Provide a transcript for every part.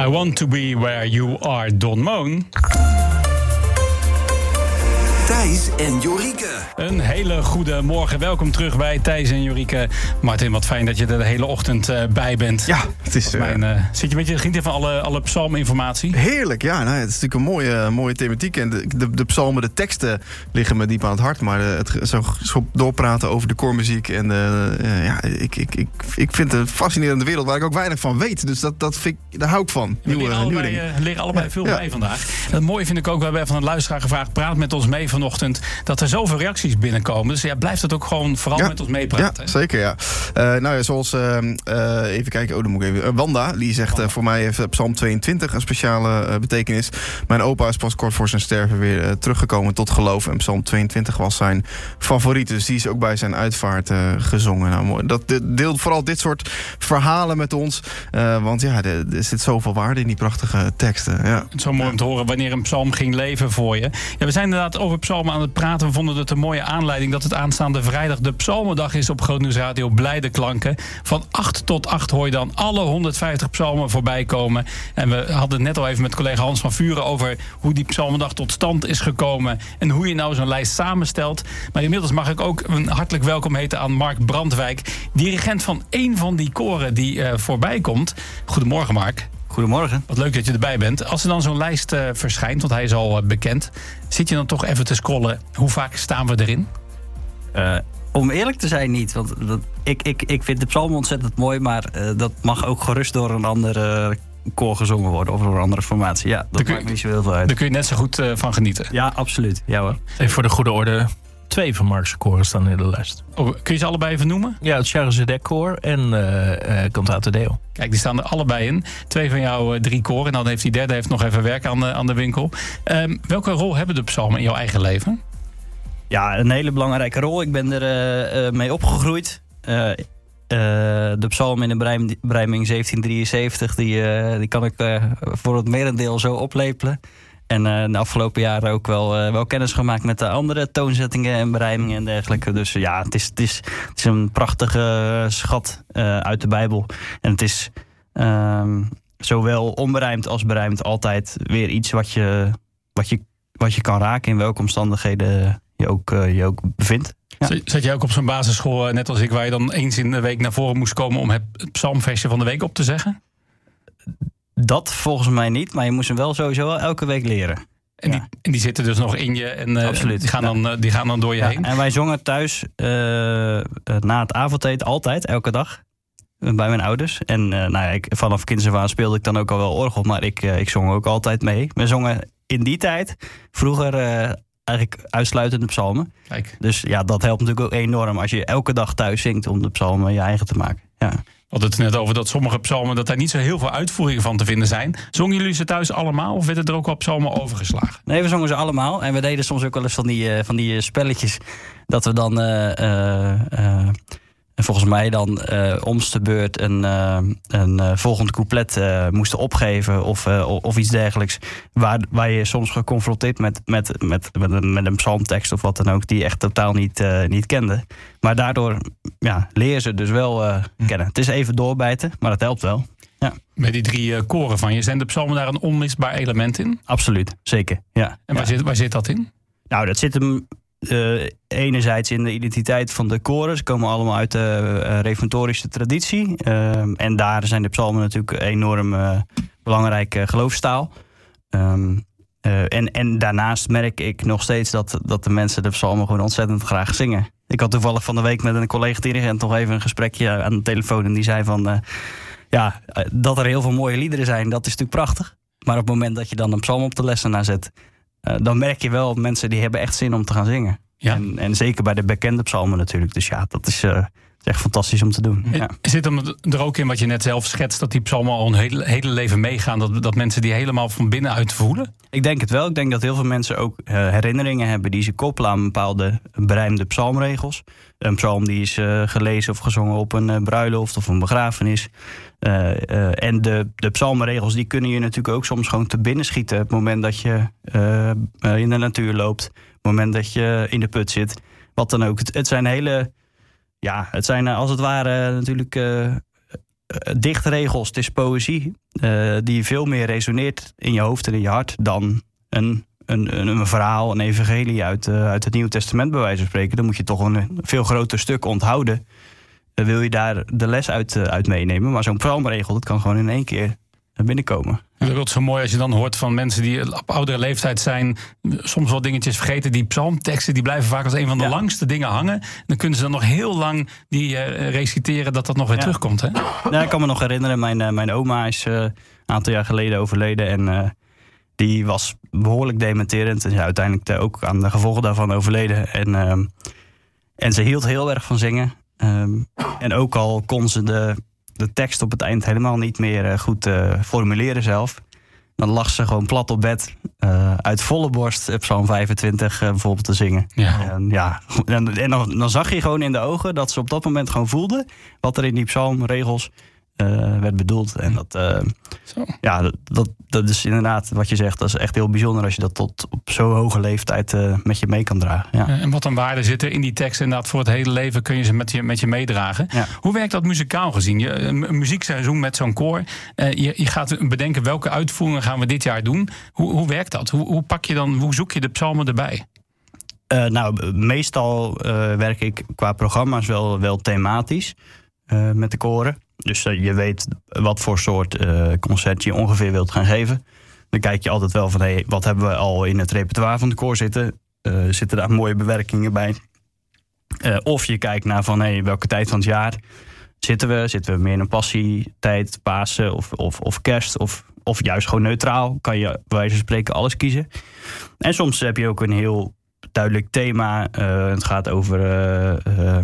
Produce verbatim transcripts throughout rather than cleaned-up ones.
I want to be where you are, Don Moen. Thijs en Jorike. Een hele goede morgen. Welkom terug bij Thijs en Jorike. Martin, wat fijn dat je er de hele ochtend uh, bij bent. Ja, het is... Mijn, uh, zit je een beetje genieten van alle, alle psalminformatie? Heerlijk, ja. Nou, het is natuurlijk een mooie, mooie thematiek. En de, de, de psalmen, de teksten liggen me diep aan het hart. Maar uh, het zo, zo doorpraten over de koormuziek. En uh, uh, ja, ik, ik, ik, ik vind het een fascinerende wereld waar ik ook weinig van weet. Dus dat, dat vind ik, daar hou ik van. We leren allebei, uh, leren allebei ja, veel ja. bij vandaag. Het mooie vind ik ook, we hebben van een luisteraar gevraagd, praat met ons mee vanochtend, dat er zoveel reacties binnenkomen. Dus ja, blijft het ook gewoon vooral ja, met ons meepraten. Ja, zeker, ja. Uh, nou ja, zoals, uh, uh, even kijken, oh, dan moet ik even. Uh, Wanda, die zegt, uh, voor mij heeft Psalm tweeëntwintig een speciale uh, betekenis. Mijn opa is pas kort voor zijn sterven weer uh, teruggekomen tot geloof. En Psalm tweeëntwintig was zijn favoriet. Dus die is ook bij zijn uitvaart uh, gezongen. Nou, mooi. Dat de, deelt vooral dit soort verhalen met ons. Uh, want ja, er, er zit zoveel waarde in die prachtige teksten. Ja. Het is zo mooi om te horen wanneer een psalm ging leven voor je. Ja, we zijn inderdaad over psalmen aan het praten. We vonden het een mooie aanleiding dat het aanstaande vrijdag de Psalmendag is op Groot Nieuws Radio. Blijde klanken. Van acht tot acht hoor je dan alle honderdvijftig psalmen voorbij komen. En we hadden het net al even met collega Hans van Vuren over hoe die Psalmendag tot stand is gekomen en hoe je nou zo'n lijst samenstelt. Maar inmiddels mag ik ook een hartelijk welkom heten aan Mark Brandwijk, dirigent van één van die koren die uh, voorbij komt. Goedemorgen, Mark. Goedemorgen. Wat leuk dat je erbij bent. Als er dan zo'n lijst uh, verschijnt, want hij is al uh, bekend, zit je dan toch even te scrollen? Hoe vaak staan we erin? Uh, om eerlijk te zijn niet. Want dat, ik, ik, ik vind de psalm ontzettend mooi, maar uh, dat mag ook gerust door een andere uh, koor gezongen worden. Of door een andere formatie. Ja, dat maakt niet zo heel veel uit. Daar kun je net zo goed uh, van genieten. Ja, absoluut. Ja, hoor. Even voor de goede orde. Twee van Mark's koren staan in de lijst. Oh, kun je ze allebei even noemen? Ja, het Charazedek-koor en uh, uh, Cantate Deo. Kijk, die staan er allebei in. Twee van jouw uh, drie koren. En dan heeft die derde heeft nog even werk aan de, aan de winkel. Um, welke rol hebben de psalmen in jouw eigen leven? Ja, een hele belangrijke rol. Ik ben er uh, uh, mee opgegroeid. Uh, uh, de psalm in de Breim, Breiming zeventien drieënzeventig... die, uh, die kan ik uh, voor het merendeel zo oplepelen. En uh, de afgelopen jaren ook wel, uh, wel kennis gemaakt met de andere toonzettingen en berijmingen en dergelijke. Dus ja, het is, het is, het is een prachtige schat uh, uit de Bijbel. En het is uh, zowel onberijmd als berijmd altijd weer iets wat je, wat je, wat je kan raken in welke omstandigheden je ook, uh, je ook bevindt. Ja. Zat jij ook op zo'n basisschool, net als ik, waar je dan eens in de week naar voren moest komen om het psalmversje van de week op te zeggen? Dat volgens mij niet, maar je moest hem wel sowieso wel elke week leren. En, ja. die, en die zitten dus nog in je en uh, Absoluut. Die, gaan dan, uh, die gaan dan door je ja, heen? En wij zongen thuis uh, uh, na het avondeten altijd, elke dag, bij mijn ouders. En uh, nou ja, ik, vanaf kinds af aan speelde ik dan ook al wel orgel, maar ik, uh, ik zong ook altijd mee. We zongen in die tijd vroeger uh, eigenlijk uitsluitend de psalmen. Kijk. Dus ja, dat helpt natuurlijk ook enorm als je elke dag thuis zingt om de psalmen je eigen te maken. Ja. We hadden het net over dat sommige psalmen, dat daar niet zo heel veel uitvoeringen van te vinden zijn. Zongen jullie ze thuis allemaal of werden er ook wel psalmen overgeslagen? Nee, we zongen ze allemaal. En we deden soms ook wel eens van die, uh, van die spelletjes. Dat we dan uh, uh, uh, volgens mij dan uh, omste beurt een, uh, een uh, volgend couplet uh, moesten opgeven. Of, uh, of iets dergelijks. Waar, waar je soms geconfronteerd met, met, met, met, een, met een psalmtekst of wat dan ook. Die je echt totaal niet, uh, niet kende. Maar daardoor ja, leer je ze dus wel uh, hm. kennen. Het is even doorbijten, maar het helpt wel. Ja. Met die drie uh, koren van je, zijn de psalmen daar een onmisbaar element in? Absoluut, zeker. Ja. En waar, ja. zit, waar zit dat in? Nou, dat zit hem uh, enerzijds in de identiteit van de koren. Ze komen allemaal uit de uh, reformatorische traditie. Uh, en daar zijn de psalmen natuurlijk enorm uh, belangrijke geloofstaal. Um, uh, en, en daarnaast merk ik nog steeds dat, dat de mensen de psalmen gewoon ontzettend graag zingen. Ik had toevallig van de week met een collega-dirigent nog even een gesprekje aan de telefoon. En die zei van, uh, ja, dat er heel veel mooie liederen zijn, dat is natuurlijk prachtig. Maar op het moment dat je dan een psalm op de lessenaar zet, uh, dan merk je wel mensen die hebben echt zin om te gaan zingen. Ja. En, en zeker bij de bekende psalmen natuurlijk. Dus ja, dat is, uh, is echt fantastisch om te doen. Ja. Zit er ook in wat je net zelf schetst, dat die psalmen al een hele, hele leven meegaan? Dat, dat mensen die helemaal van binnenuit voelen? Ik denk het wel. Ik denk dat heel veel mensen ook uh, herinneringen hebben die ze koppelen aan bepaalde berijmde psalmregels. Een psalm die is uh, gelezen of gezongen op een uh, bruiloft of een begrafenis. Uh, uh, en de, de psalmregels die kunnen je natuurlijk ook soms gewoon te binnen schieten. Op het moment dat je uh, uh, in de natuur loopt. Op het moment dat je in de put zit. Wat dan ook. Het, het zijn hele... Ja, het zijn uh, als het ware natuurlijk... Uh, dichtregels, het is poëzie uh, die veel meer resoneert in je hoofd en in je hart dan een, een, een, een verhaal, een evangelie uit, uh, uit het Nieuwe Testament bij wijze van spreken. Dan moet je toch een veel groter stuk onthouden. Uh, wil je daar de les uit, uh, uit meenemen. Maar zo'n psalmregel, dat kan gewoon in één keer binnenkomen. Dat is zo mooi als je dan hoort van mensen die op oudere leeftijd zijn, soms wel dingetjes vergeten. Die psalmteksten die blijven vaak als een van de ja. langste dingen hangen. Dan kunnen ze dan nog heel lang die uh, reciteren dat dat nog weer ja. terugkomt. Hè? Ja, ik kan me nog herinneren, mijn, uh, mijn oma is uh, een aantal jaar geleden overleden. En uh, die was behoorlijk dementerend. En is uiteindelijk uh, ook aan de gevolgen daarvan overleden. En, uh, en ze hield heel erg van zingen. Um, en ook al kon ze de... de tekst op het eind helemaal niet meer uh, goed uh, formuleren zelf. Dan lag ze gewoon plat op bed. Uh, uit volle borst Psalm vijfentwintig uh, bijvoorbeeld te zingen. Ja. En, ja, en, en dan, dan zag je gewoon in de ogen dat ze op dat moment gewoon voelde wat er in die psalmregels uh, werd bedoeld. En dat, uh, Zo. Ja, dat, dat, dat is inderdaad wat je zegt. Dat is echt heel bijzonder als je dat tot op zo'n hoge leeftijd uh, met je mee kan dragen. Ja. En wat een waarde zit er in die tekst. Inderdaad, voor het hele leven kun je ze met je, met je meedragen. Ja. Hoe werkt dat muzikaal gezien? Je, een muziekseizoen met zo'n koor. Uh, je, je gaat bedenken welke uitvoeringen gaan we dit jaar doen. Hoe, hoe werkt dat? Hoe, hoe pak je dan? Hoe zoek je de psalmen erbij? Uh, nou, meestal uh, werk ik qua programma's wel, wel thematisch uh, met de koren. Dus uh, je weet wat voor soort uh, concert je ongeveer wilt gaan geven. Dan kijk je altijd wel van, hey, wat hebben we al in het repertoire van de koor zitten? Uh, zitten daar mooie bewerkingen bij? Uh, of je kijkt naar van, hey, welke tijd van het jaar zitten we? Zitten we meer in een passietijd, Pasen of, of, of kerst? Of, of juist gewoon neutraal? Kan je bij wijze van spreken alles kiezen? En soms heb je ook een heel duidelijk thema. Uh, het gaat over... Uh, uh,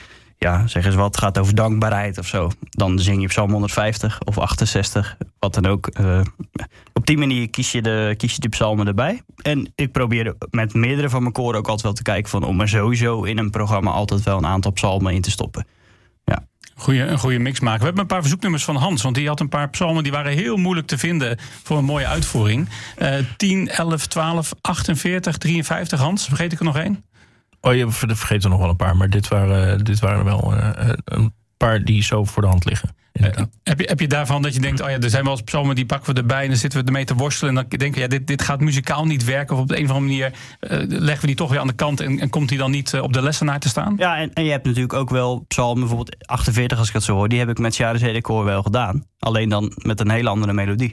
Ja, zeg eens wat, het gaat over dankbaarheid of zo. Dan zing je Psalm honderdvijftig of achtenzestig, wat dan ook. Uh, op die manier kies je, de, kies je de psalmen erbij. En ik probeer met meerdere van mijn koren ook altijd wel te kijken van om er sowieso in een programma altijd wel een aantal psalmen in te stoppen. Ja. Goeie, een goede mix maken. We hebben een paar verzoeknummers van Hans, want die had een paar psalmen die waren heel moeilijk te vinden voor een mooie uitvoering. Uh, tien, elf, twaalf, achtenveertig, drieënvijftig. Hans, vergeet ik er nog één? Oh, je vergeet er nog wel een paar, maar dit waren, dit waren wel uh, een paar die zo voor de hand liggen. Uh, heb, je, heb je daarvan dat je denkt, oh ja, er zijn wel eens psalmen die pakken we erbij en dan zitten we ermee te worstelen en dan denken we, ja, dit, dit gaat muzikaal niet werken of op de een of andere manier uh, leggen we die toch weer aan de kant en, en komt die dan niet uh, op de lessenaar te staan? Ja, en, en je hebt natuurlijk ook wel psalmen, bijvoorbeeld achtenveertig als ik het zo hoor, die heb ik met Jaren Zedek koor wel gedaan. Alleen dan met een hele andere melodie.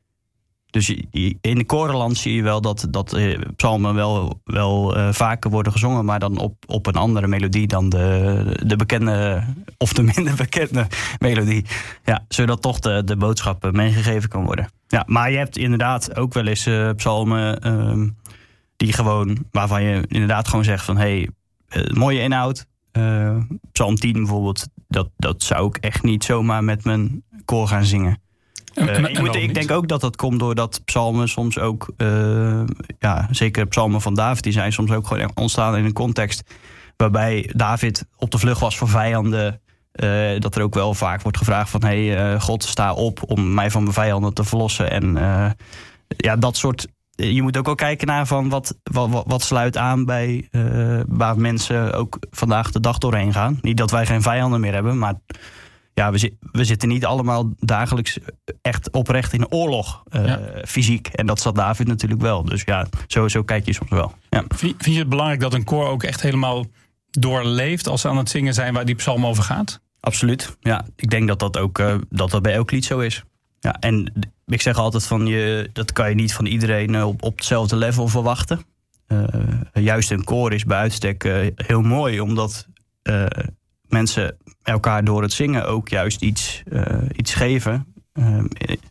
Dus in de korenland zie je wel dat, dat psalmen wel, wel uh, vaker worden gezongen, maar dan op, op een andere melodie dan de, de bekende of de minder bekende melodie. Ja, zodat toch de, de boodschap meegegeven kan worden. Ja, maar je hebt inderdaad ook wel eens uh, psalmen um, die gewoon, waarvan je inderdaad gewoon zegt van hé, hey, uh, mooie inhoud. Uh, Psalm tien bijvoorbeeld, dat, dat zou ik echt niet zomaar met mijn koor gaan zingen. Uh, ik, moet, ik denk ook dat dat komt doordat psalmen soms ook, uh, ja, zeker psalmen van David, die zijn soms ook gewoon ontstaan in een context waarbij David op de vlucht was voor vijanden. Uh, dat er ook wel vaak wordt gevraagd van, hé, hey, uh, God, sta op om mij van mijn vijanden te verlossen. En uh, ja, dat soort. Je moet ook wel kijken naar van wat, wat, wat sluit aan bij uh, waar mensen ook vandaag de dag doorheen gaan. Niet dat wij geen vijanden meer hebben, maar ja, we, zi- we zitten niet allemaal dagelijks echt oprecht in oorlog, uh, ja. fysiek. En dat zat David natuurlijk wel. Dus ja, zo, zo kijk je soms wel. Ja. Vind, vind je het belangrijk dat een koor ook echt helemaal doorleeft als ze aan het zingen zijn waar die psalm over gaat? Absoluut. Ja, ik denk dat dat ook uh, dat dat bij elk lied zo is. Ja, en ik zeg altijd van je, dat kan je niet van iedereen op, op hetzelfde level verwachten. Uh, juist een koor is bij uitstek uh, heel mooi, omdat uh, mensen elkaar door het zingen ook juist iets, uh, iets geven. Uh,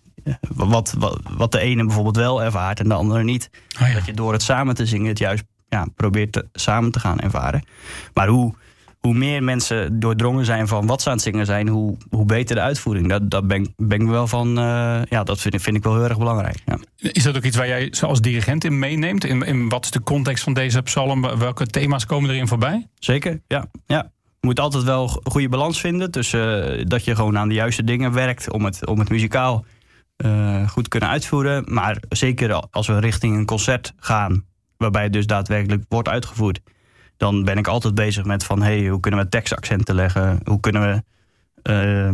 wat, wat, wat de ene bijvoorbeeld wel ervaart en de andere niet. Oh ja. Dat je door het samen te zingen het juist ja, probeert te, samen te gaan ervaren. Maar hoe, hoe meer mensen doordrongen zijn van wat ze aan het zingen zijn, hoe, hoe beter de uitvoering. Dat, dat ben, ben ik wel van. Uh, ja, dat vind, vind ik wel heel erg belangrijk. Ja. Is dat ook iets waar jij als dirigent in meeneemt? In, in wat is de context van deze psalm? Welke thema's komen erin voorbij? Zeker, ja. ja. Je moet altijd wel een goede balans vinden tussen uh, dat je gewoon aan de juiste dingen werkt om het, om het muzikaal uh, goed te kunnen uitvoeren. Maar zeker als we richting een concert gaan, waarbij het dus daadwerkelijk wordt uitgevoerd, dan ben ik altijd bezig met van, hey, hoe kunnen we tekstaccenten leggen? Hoe kunnen we uh,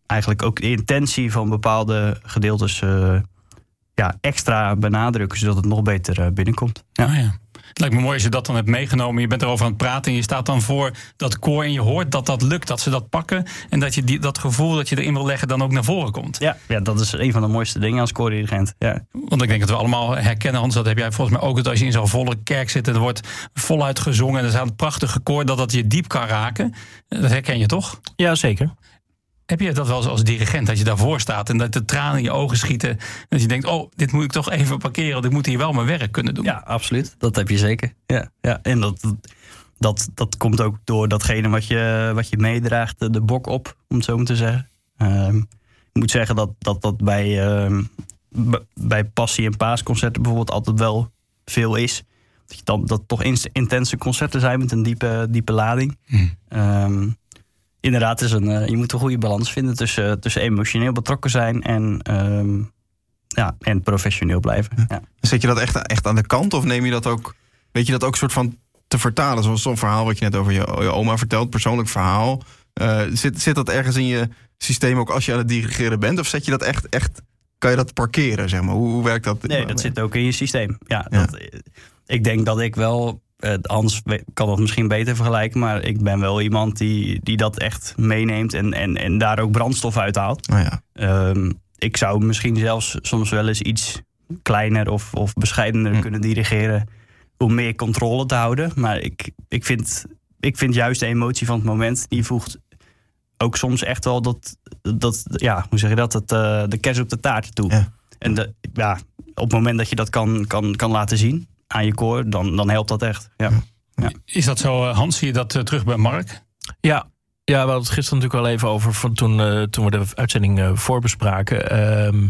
eigenlijk ook de intentie van bepaalde gedeeltes uh, ja, extra benadrukken, zodat het nog beter uh, binnenkomt. Ja. Oh ja. Het lijkt me mooi als je dat dan hebt meegenomen. Je bent erover aan het praten en je staat dan voor dat koor en je hoort dat dat lukt, dat ze dat pakken en dat je die, dat gevoel dat je erin wil leggen dan ook naar voren komt. Ja, ja, dat is een van de mooiste dingen als koordirigent. Ja. Want ik denk dat we allemaal herkennen, Hans, dat heb jij volgens mij ook, dat als je in zo'n volle kerk zit en er wordt voluit gezongen en er staat een prachtige koor, dat dat je diep kan raken. Dat herken je toch? Ja, zeker. Heb je dat wel eens als dirigent, dat je daarvoor staat en dat de tranen in je ogen schieten en dat je denkt, oh, dit moet ik toch even parkeren, want ik moet hier wel mijn werk kunnen doen? Ja, absoluut. Dat heb je zeker. Ja, ja. En dat, dat, dat komt ook door datgene wat je, wat je meedraagt, de bok op, om het zo maar te zeggen. Um, ik moet zeggen dat dat, dat bij, um, b- bij passie- en paasconcerten bijvoorbeeld altijd wel veel is. Dat, je dan, dat toch intense concerten zijn met een diepe, diepe lading. Hmm. Um, Inderdaad, is een, uh, je moet een goede balans vinden tussen, tussen emotioneel betrokken zijn en, um, ja, en professioneel blijven. Ja. Zet je dat echt, echt aan de kant of neem je dat ook, weet je dat ook soort van te vertalen? Zoals zo'n verhaal wat je net over je, je oma vertelt, persoonlijk verhaal. Uh, zit, zit dat ergens in je systeem ook als je aan het dirigeren bent? Of zet je dat echt, echt kan je dat parkeren, zeg maar? Hoe, hoe werkt dat? Nee, dat zit ook in je systeem. Ja, ja. Dat, ik denk dat ik wel... Uh, Hans kan dat misschien beter vergelijken, maar ik ben wel iemand die, die dat echt meeneemt en, en, en daar ook brandstof uit haalt. Oh ja. um, ik zou misschien zelfs soms wel eens iets kleiner of, of bescheidener hm. kunnen dirigeren om meer controle te houden. Maar ik, ik, vind, ik vind juist de emotie van het moment, die voegt ook soms echt wel dat, dat ja, hoe zeg je dat, het, uh, de kers op de taart toe. Ja. En de, ja, op het moment dat je dat kan, kan, kan laten zien aan je koor, dan, dan helpt dat echt. Ja. Ja. Is dat zo, Hans? Zie je dat uh, terug bij Mark? Ja. Ja, we hadden het gisteren natuurlijk al even over van toen, uh, toen we de uitzending uh, voorbespraken. Um,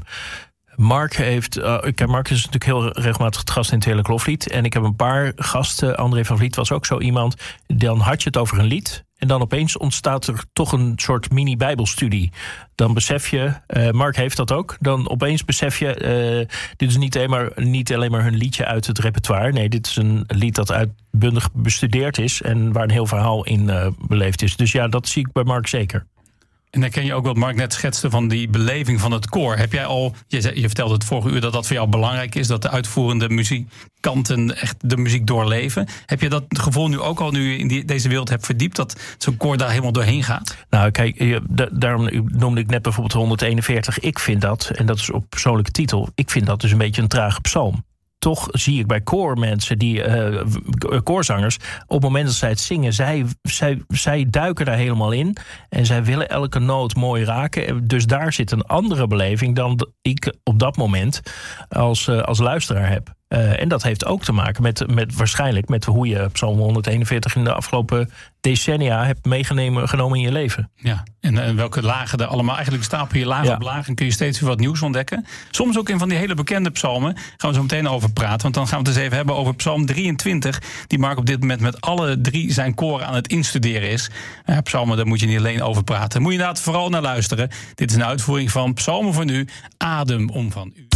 Mark heeft, uh, kijk, Mark is natuurlijk heel regelmatig het gast in het Heerlijk Loflied. En ik heb een paar gasten. André van Vliet was ook zo iemand. Dan had je het over een lied. En dan opeens ontstaat er toch een soort mini-bijbelstudie. Dan besef je, uh, Mark heeft dat ook. Dan opeens besef je, uh, dit is niet alleen, maar, niet alleen maar hun liedje uit het repertoire. Nee, dit is een lied dat uitbundig bestudeerd is. En waar een heel verhaal in uh, beleefd is. Dus ja, dat zie ik bij Mark zeker. En dan ken je ook wat Mark net schetste van die beleving van het koor. Heb jij al, je, zei, je vertelde het vorige uur dat dat voor jou belangrijk is, dat de uitvoerende muzikanten echt de muziek doorleven. Heb je dat gevoel nu ook al, nu je in die, deze wereld hebt verdiept, dat zo'n koor daar helemaal doorheen gaat? Nou kijk, je, da, daarom noemde ik net bijvoorbeeld honderdeenenveertig. Ik vind dat, en dat is op persoonlijke titel, ik vind dat dus een beetje een trage psalm. Toch zie ik bij koormensen, die uh, koorzangers, op het moment dat zij het zingen, zij, zij, zij duiken daar helemaal in. En zij willen elke noot mooi raken. Dus daar zit een andere beleving dan ik op dat moment als, uh, als luisteraar heb. Uh, en dat heeft ook te maken met, met waarschijnlijk met hoe je Psalm honderdeenenveertig in de afgelopen decennia hebt meegenomen in je leven. Ja, en, en welke lagen er allemaal, eigenlijk stapel je lagen ja. op lagen, kun je steeds weer wat nieuws ontdekken. Soms ook in van die hele bekende psalmen, gaan we zo meteen over praten, want dan gaan we het eens even hebben over Psalm drieëntwintig, die Mark op dit moment met alle drie zijn koren aan het instuderen is. Ja, psalmen, daar moet je niet alleen over praten. Moet je inderdaad vooral naar luisteren. Dit is een uitvoering van Psalmen voor Nu, Adem om van U.